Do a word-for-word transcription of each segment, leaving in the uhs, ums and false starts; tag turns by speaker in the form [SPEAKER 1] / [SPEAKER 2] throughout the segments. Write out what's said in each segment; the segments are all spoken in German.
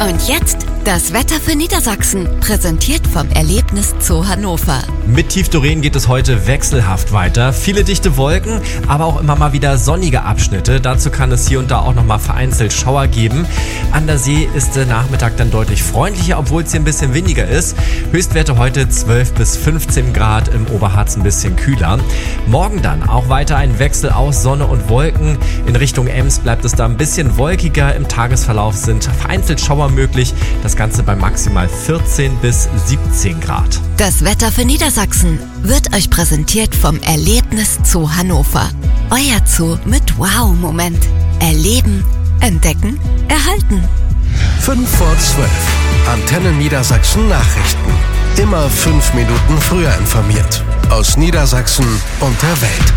[SPEAKER 1] Und jetzt das Wetter für Niedersachsen, präsentiert vom Erlebnis Zoo Hannover.
[SPEAKER 2] Mit Tiefdoreen geht es heute wechselhaft weiter. Viele dichte Wolken, aber auch immer mal wieder sonnige Abschnitte. Dazu kann es hier und da auch noch mal vereinzelt Schauer geben. An der See ist der Nachmittag dann deutlich freundlicher, obwohl es hier ein bisschen windiger ist. Höchstwerte heute zwölf bis fünfzehn Grad, im Oberharz ein bisschen kühler. Morgen dann auch weiter ein Wechsel aus Sonne und Wolken. In Richtung Ems bleibt es da ein bisschen wolkiger. Im Tagesverlauf sind vereinzelt Schauer möglich. Das Ganze bei maximal vierzehn bis siebzehn Grad.
[SPEAKER 1] Das Wetter für Niedersachsen wird euch präsentiert vom Erlebnis Zoo Hannover. Euer Zoo mit Wow-Moment. Erleben, entdecken, erhalten.
[SPEAKER 3] fünf vor zwölf. Antenne Niedersachsen Nachrichten. Immer fünf Minuten früher informiert. Aus Niedersachsen und der Welt.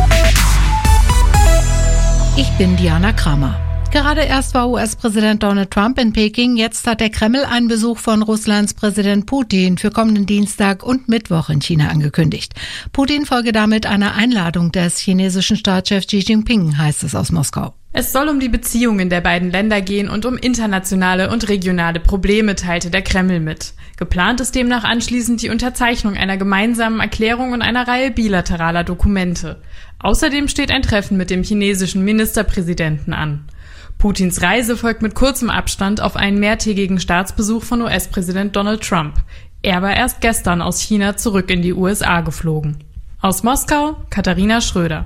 [SPEAKER 4] Ich bin Diana Kramer. Gerade erst war U S-Präsident Donald Trump in Peking. Jetzt hat der Kreml einen Besuch von Russlands Präsident Putin für kommenden Dienstag und Mittwoch in China angekündigt. Putin folge damit einer Einladung des chinesischen Staatschefs Xi Jinping, heißt es aus Moskau.
[SPEAKER 5] Es soll um die Beziehungen der beiden Länder gehen und um internationale und regionale Probleme, teilte der Kreml mit. Geplant ist demnach anschließend die Unterzeichnung einer gemeinsamen Erklärung und einer Reihe bilateraler Dokumente. Außerdem steht ein Treffen mit dem chinesischen Ministerpräsidenten an. Putins Reise folgt mit kurzem Abstand auf einen mehrtägigen Staatsbesuch von U S-Präsident Donald Trump. Er war erst gestern aus China zurück in die U S A geflogen. Aus Moskau, Katharina Schröder.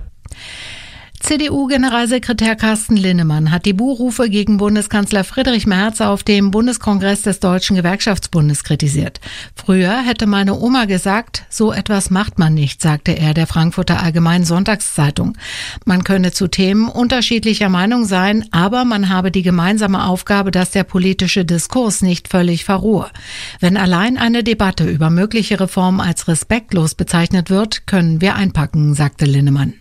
[SPEAKER 4] C D U-Generalsekretär Carsten Linnemann hat die Buhrufe gegen Bundeskanzler Friedrich Merz auf dem Bundeskongress des Deutschen Gewerkschaftsbundes kritisiert. Früher hätte meine Oma gesagt, so etwas macht man nicht, sagte er der Frankfurter Allgemeinen Sonntagszeitung. Man könne zu Themen unterschiedlicher Meinung sein, aber man habe die gemeinsame Aufgabe, dass der politische Diskurs nicht völlig verrohe. Wenn allein eine Debatte über mögliche Reformen als respektlos bezeichnet wird, können wir einpacken, sagte Linnemann.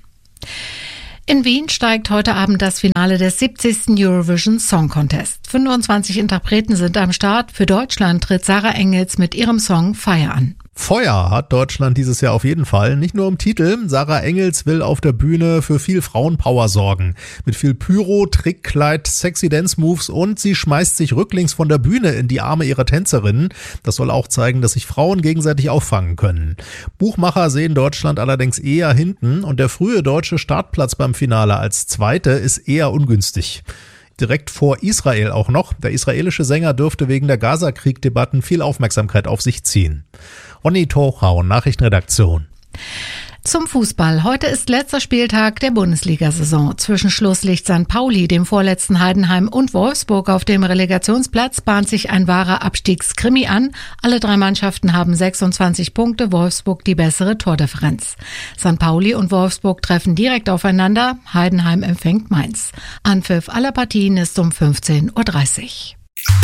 [SPEAKER 4] In Wien steigt heute Abend das Finale des siebzigsten Eurovision Song Contest. fünfundzwanzig Interpreten sind am Start. Für Deutschland tritt Sarah Engels mit ihrem Song Fire an.
[SPEAKER 6] Feuer hat Deutschland dieses Jahr auf jeden Fall. Nicht nur im Titel. Sarah Engels will auf der Bühne für viel Frauenpower sorgen. Mit viel Pyro, Trickkleid, sexy Dance-Moves und sie schmeißt sich rücklings von der Bühne in die Arme ihrer Tänzerinnen. Das soll auch zeigen, dass sich Frauen gegenseitig auffangen können. Buchmacher sehen Deutschland allerdings eher hinten und der frühe deutsche Startplatz beim Finale als Zweite ist eher ungünstig. Direkt vor Israel auch noch. Der israelische Sänger dürfte wegen der Gaza-Krieg-Debatten viel Aufmerksamkeit auf sich ziehen. Ronny Tochau, Nachrichtenredaktion.
[SPEAKER 4] Zum Fußball. Heute ist letzter Spieltag der Bundesliga-Saison. Zwischen Schlusslicht Sankt Pauli, dem vorletzten Heidenheim und Wolfsburg auf dem Relegationsplatz bahnt sich ein wahrer Abstiegskrimi an. Alle drei Mannschaften haben sechsundzwanzig Punkte, Wolfsburg die bessere Tordifferenz. Sankt Pauli und Wolfsburg treffen direkt aufeinander. Heidenheim empfängt Mainz. Anpfiff aller Partien ist um fünfzehn Uhr dreißig.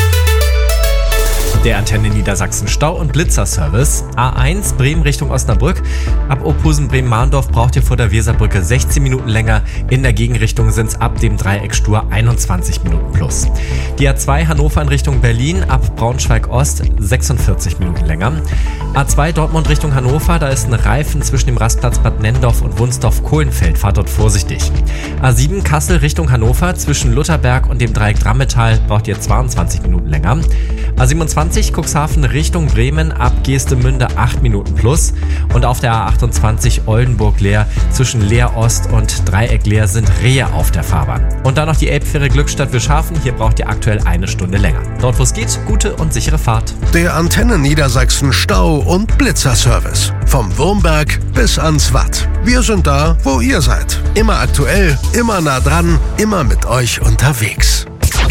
[SPEAKER 2] Der Antenne Niedersachsen Stau- und Blitzerservice. A eins Bremen Richtung Osnabrück. Ab Opusen Bremen-Mahndorf braucht ihr vor der Weserbrücke sechzehn Minuten länger. In der Gegenrichtung sind es ab dem Dreieck Stur einundzwanzig Minuten plus. Die A zwei Hannover in Richtung Berlin ab Braunschweig Ost sechsundvierzig Minuten länger. A zwei Dortmund Richtung Hannover, da ist ein Reifen zwischen dem Rastplatz Bad Nennendorf und Wunsdorf-Kohlenfeld. Fahrt dort vorsichtig. A sieben Kassel Richtung Hannover zwischen Lutherberg und dem Dreieck Drammetal braucht ihr zweiundzwanzig Minuten länger. A siebenundzwanzig Cuxhaven Richtung Bremen ab Geestemünde acht Minuten plus. Und auf der A achtundzwanzig Oldenburg-Leer zwischen Leer Ost und Dreieck Leer sind Rehe auf der Fahrbahn. Und dann noch die Elbfähre Glückstadt Wischhafen. Hier braucht ihr aktuell eine Stunde länger. Dort wo es geht, gute und sichere Fahrt.
[SPEAKER 3] Der Antenne Niedersachsen Stau- und Blitzerservice. Vom Wurmberg bis ans Watt. Wir sind da, wo ihr seid. Immer aktuell, immer nah dran, immer mit euch unterwegs.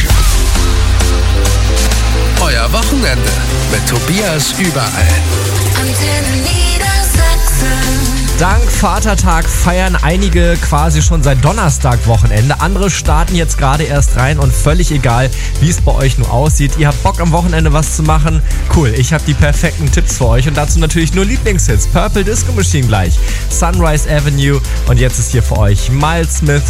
[SPEAKER 3] Euer Wochenende mit Tobias überall.
[SPEAKER 1] Antenne Niedersachsen.
[SPEAKER 2] Dank Vatertag feiern einige quasi schon seit Donnerstag Wochenende. Andere starten jetzt gerade erst rein und völlig egal, wie es bei euch nur aussieht. Ihr habt Bock am Wochenende was zu machen? Cool, ich habe die perfekten Tipps für euch und dazu natürlich nur Lieblingshits. Purple Disco Machine gleich, Sunrise Avenue und jetzt ist hier für euch Miles Smith.